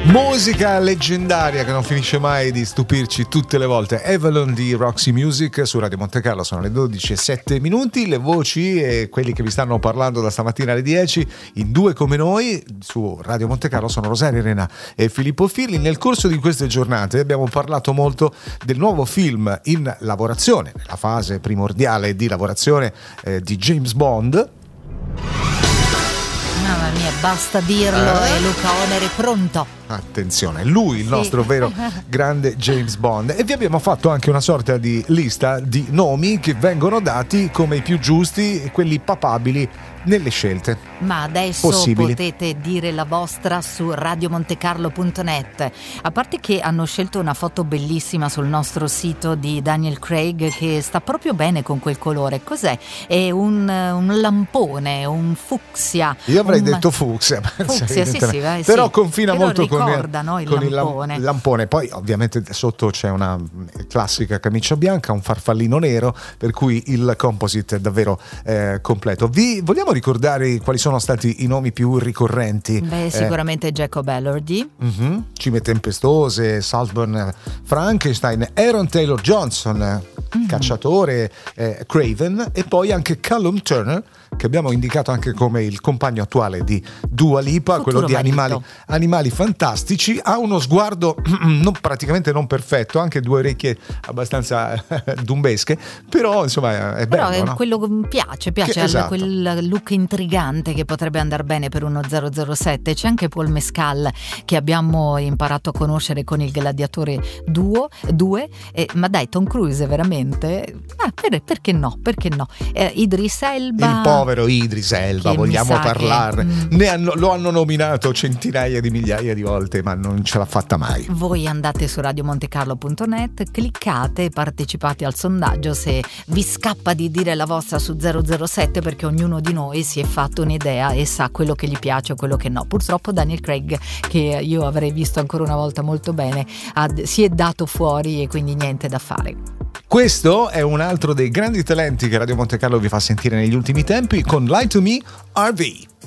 Musica leggendaria che non finisce mai di stupirci tutte le volte. Avalon di Roxy Music su Radio Monte Carlo. Sono le 12:07. Le voci e quelli che vi stanno parlando da stamattina alle 10 in due come noi su Radio Monte Carlo sono Rosaria Arena e Filippo Firli. Nel corso di queste giornate abbiamo parlato molto del nuovo film in lavorazione, nella fase primordiale di lavorazione di James Bond. Mamma mia, basta dirlo e Luca Oner è pronto. Attenzione, lui il nostro vero grande James Bond. E vi abbiamo fatto anche una sorta di lista di nomi che vengono dati come i più giusti e quelli papabili nelle scelte. Ma adesso possibili. potete dire la vostra su radiomontecarlo.net. A parte che hanno scelto una foto bellissima sul nostro sito di Daniel Craig che sta proprio bene con quel colore. Cos'è? È un lampone, un fucsia. Io avrei detto fucsia. Fucsia, sì, vai, però sì. confina Però molto con il lampone. Poi ovviamente sotto c'è una classica camicia bianca, un farfallino nero, per cui il composite è davvero completo. Vi vogliamo ricordare quali sono stati i nomi più ricorrenti? Beh, sicuramente Jacob Elordi, Cime tempestose, Saltburn Frankenstein, Aaron Taylor Johnson, cacciatore, Craven, e poi anche Callum Turner, che abbiamo indicato anche come il compagno attuale di Dua Lipa, futuro quello di marito. Animali Fantastici. Ha uno sguardo praticamente non perfetto, anche due orecchie abbastanza dumbesche, però insomma è bello. Però è no? quello che piace Esatto. quel look intrigante che potrebbe andare bene per uno 007. C'è anche Paul Mescal che abbiamo imparato a conoscere con il Gladiatore 2, ma dai, Tom Cruise veramente perché no? Idris Elba, Il povero Idris Elba, che vogliamo mi sa parlarne? Lo hanno nominato centinaia di migliaia di volte, ma non ce l'ha fatta mai. Voi andate su radiomontecarlo.net, cliccate e partecipate al sondaggio se vi scappa di dire la vostra su 007, perché ognuno di noi si è fatto un'idea e sa quello che gli piace o quello che no. Purtroppo Daniel Craig, che io avrei visto ancora una volta molto bene, si è dato fuori e quindi niente da fare. Questo è un altro dei grandi talenti che Radio Monte Carlo vi fa sentire negli ultimi tempi con Lie to Me RV.